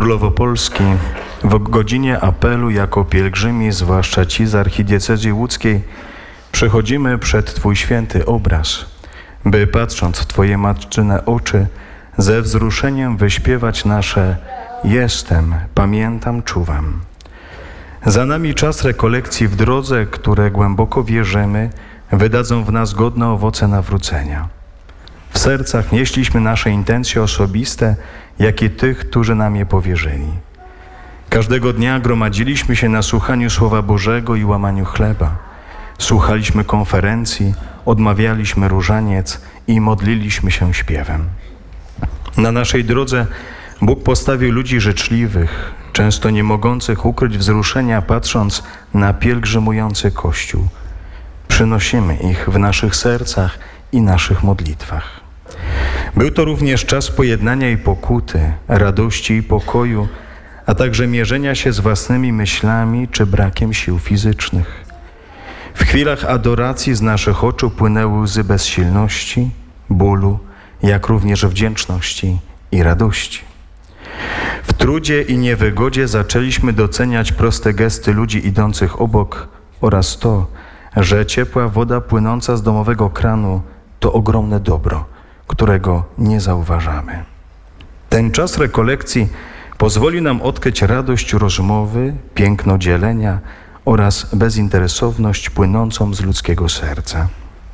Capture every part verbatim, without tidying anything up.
Królowo Polski, w godzinie apelu jako pielgrzymi, zwłaszcza ci z archidiecezji łódzkiej, przychodzimy przed Twój święty obraz, by patrząc w Twoje matczyne oczy, ze wzruszeniem wyśpiewać nasze jestem, pamiętam, czuwam. Za nami czas rekolekcji w drodze, które głęboko wierzymy, wydadzą w nas godne owoce nawrócenia. W sercach nieśliśmy nasze intencje osobiste, jak i tych, którzy nam je powierzyli. Każdego dnia gromadziliśmy się na słuchaniu Słowa Bożego i łamaniu chleba. Słuchaliśmy konferencji, odmawialiśmy różaniec i modliliśmy się śpiewem. Na naszej drodze Bóg postawił ludzi życzliwych, często nie mogących ukryć wzruszenia, patrząc na pielgrzymujący Kościół. Przynosimy ich w naszych sercach i naszych modlitwach. Był to również czas pojednania i pokuty, radości i pokoju, a także mierzenia się z własnymi myślami czy brakiem sił fizycznych. W chwilach adoracji z naszych oczu płynęły łzy bezsilności, bólu, jak również wdzięczności i radości. W trudzie i niewygodzie zaczęliśmy doceniać proste gesty ludzi idących obok oraz to, że ciepła woda płynąca z domowego kranu to ogromne dobro, którego nie zauważamy. Ten czas rekolekcji pozwoli nam odkryć radość rozmowy, piękno dzielenia oraz bezinteresowność płynącą z ludzkiego serca.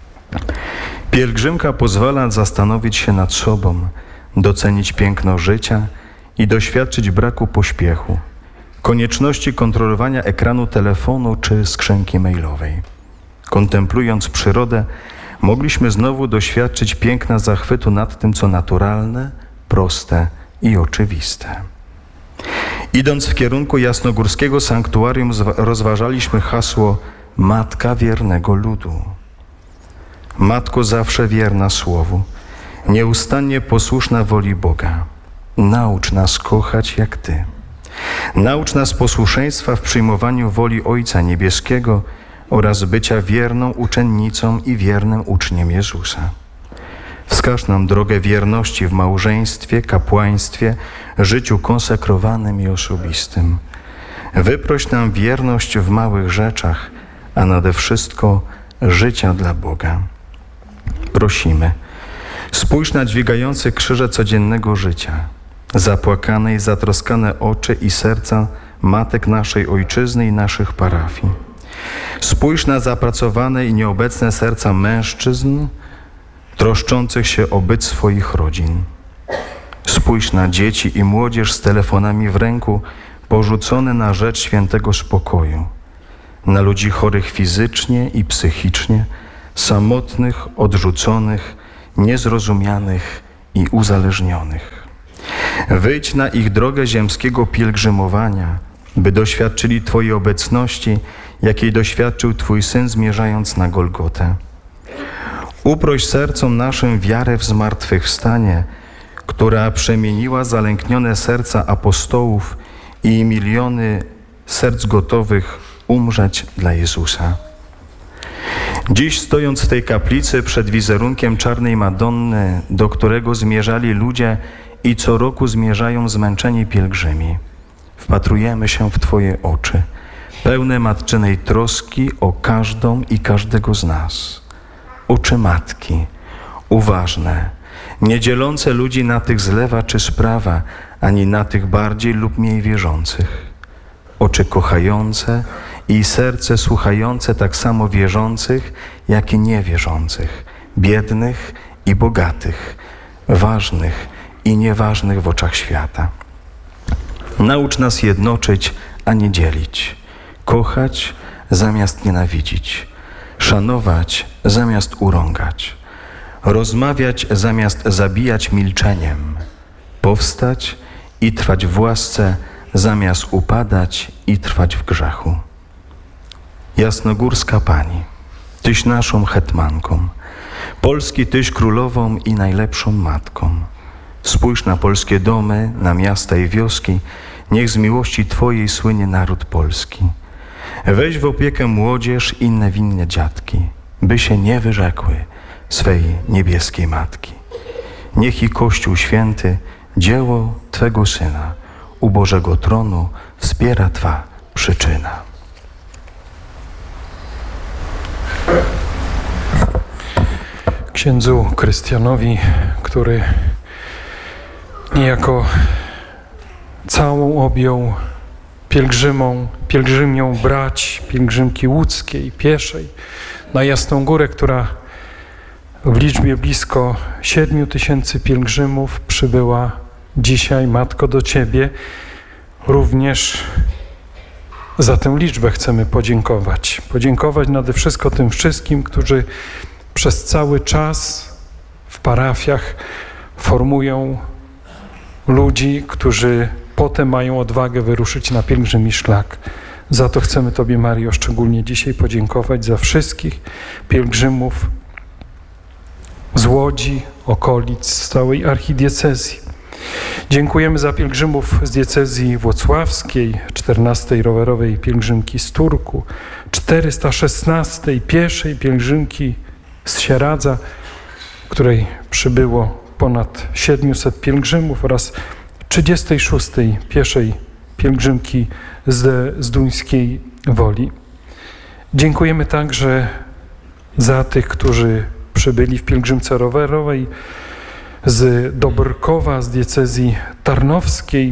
Pielgrzymka pozwala zastanowić się nad sobą, docenić piękno życia i doświadczyć braku pośpiechu, konieczności kontrolowania ekranu telefonu czy skrzynki mailowej. Kontemplując przyrodę, mogliśmy znowu doświadczyć piękna zachwytu nad tym, co naturalne, proste i oczywiste. Idąc w kierunku jasnogórskiego sanktuarium, rozważaliśmy hasło Matka wiernego ludu. Matko zawsze wierna Słowu, nieustannie posłuszna woli Boga. Naucz nas kochać jak Ty. Naucz nas posłuszeństwa w przyjmowaniu woli Ojca Niebieskiego oraz bycia wierną uczennicą i wiernym uczniem Jezusa. Wskaż nam drogę wierności w małżeństwie, kapłaństwie, życiu konsekrowanym i osobistym. Wyproś nam wierność w małych rzeczach, a nade wszystko życia dla Boga. Prosimy, spójrz na dźwigające krzyże codziennego życia, zapłakane i zatroskane oczy i serca matek naszej ojczyzny i naszych parafii. Spójrz na zapracowane i nieobecne serca mężczyzn, troszczących się o byt swoich rodzin. Spójrz na dzieci i młodzież z telefonami w ręku, porzucone na rzecz świętego spokoju, na ludzi chorych fizycznie i psychicznie, samotnych, odrzuconych, niezrozumianych i uzależnionych. Wyjdź na ich drogę ziemskiego pielgrzymowania, by doświadczyli Twojej obecności, jakiej doświadczył Twój Syn, zmierzając na Golgotę. Uproś sercom naszym wiarę w zmartwychwstanie, która przemieniła zalęknione serca apostołów i miliony serc gotowych umrzeć dla Jezusa. Dziś, stojąc w tej kaplicy przed wizerunkiem Czarnej Madonny, do którego zmierzali ludzie i co roku zmierzają zmęczeni pielgrzymi, wpatrujemy się w Twoje oczy, pełne matczynej troski o każdą i każdego z nas. Oczy matki, uważne, nie dzielące ludzi na tych z lewa czy z prawa, ani na tych bardziej lub mniej wierzących. Oczy kochające i serce słuchające tak samo wierzących, jak i niewierzących, biednych i bogatych, ważnych i nieważnych w oczach świata. Naucz nas jednoczyć, a nie dzielić, kochać zamiast nienawidzić, szanować zamiast urągać, rozmawiać zamiast zabijać milczeniem, powstać i trwać w łasce zamiast upadać i trwać w grzechu. Jasnogórska Pani, Tyś naszą hetmanką, Polski Tyś królową i najlepszą matką. Spójrz na polskie domy, na miasta i wioski, niech z miłości Twojej słynie naród polski. Weź w opiekę młodzież i niewinne dziatki, by się nie wyrzekły swej niebieskiej Matki. Niech i Kościół Święty dzieło Twego Syna u Bożego tronu wspiera Twa przyczyna. Księdzu Krystianowi, który niejako całą objął pielgrzymą, pielgrzymią brać pielgrzymki łódzkiej, pieszej, na Jasną Górę, która w liczbie blisko siedmiu tysięcy pielgrzymów przybyła dzisiaj, Matko, do Ciebie. Również za tę liczbę chcemy podziękować. Podziękować nade wszystko tym wszystkim, którzy przez cały czas w parafiach formują ludzi, którzy potem mają odwagę wyruszyć na pielgrzymi szlak. Za to chcemy Tobie, Mario, szczególnie dzisiaj podziękować, za wszystkich pielgrzymów z Łodzi, okolic, z całej archidiecezji. Dziękujemy za pielgrzymów z diecezji włocławskiej, czternastej rowerowej pielgrzymki z Turku, czterysta szesnastej pieszej pielgrzymki z Sieradza, w której przybyło ponad siedmiuset pielgrzymów, oraz trzydziestej szóstej pieszej pielgrzymki z, z Duńskiej Woli. Dziękujemy także za tych, którzy przybyli w pielgrzymce rowerowej z Dobrkowa, z diecezji tarnowskiej,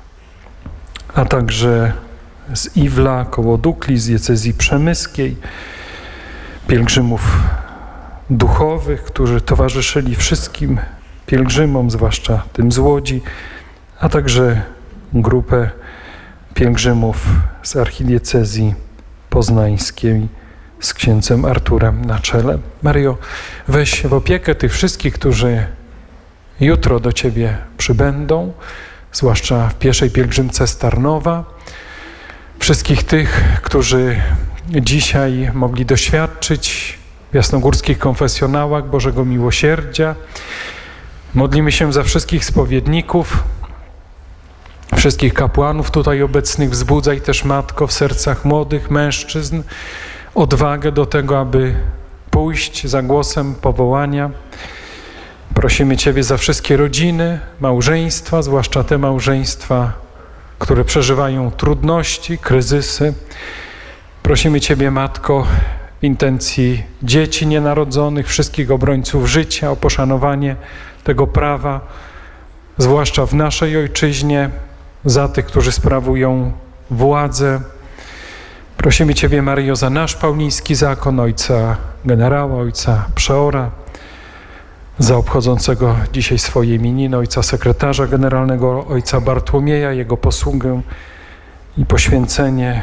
a także z Iwla koło Dukli, z diecezji przemyskiej, pielgrzymów duchowych, którzy towarzyszyli wszystkim pielgrzymom, zwłaszcza tym z Łodzi, a także grupę pielgrzymów z archidiecezji poznańskiej z księdzem Arturem na czele. Mario, weź w opiekę tych wszystkich, którzy jutro do Ciebie przybędą, zwłaszcza w pieszej pielgrzymce z Tarnowa, wszystkich tych, którzy dzisiaj mogli doświadczyć w jasnogórskich konfesjonałach Bożego Miłosierdzia. Modlimy się za wszystkich spowiedników, wszystkich kapłanów tutaj obecnych. Wzbudzaj też, Matko, w sercach młodych mężczyzn odwagę do tego, aby pójść za głosem powołania. Prosimy Ciebie za wszystkie rodziny, małżeństwa, zwłaszcza te małżeństwa, które przeżywają trudności, kryzysy. Prosimy Ciebie, Matko, w intencji dzieci nienarodzonych, wszystkich obrońców życia, o poszanowanie tego prawa, zwłaszcza w naszej ojczyźnie, za tych, którzy sprawują władzę. Prosimy Ciebie, Maryjo, za nasz pauliński zakon, ojca generała, ojca przeora, za obchodzącego dzisiaj swoje imieniny ojca sekretarza generalnego, ojca Bartłomieja, jego posługę i poświęcenie.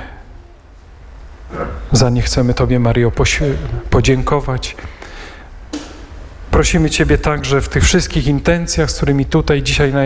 Za nie chcemy Tobie, Maryjo, podziękować. Prosimy Ciebie także w tych wszystkich intencjach, z którymi tutaj dzisiaj na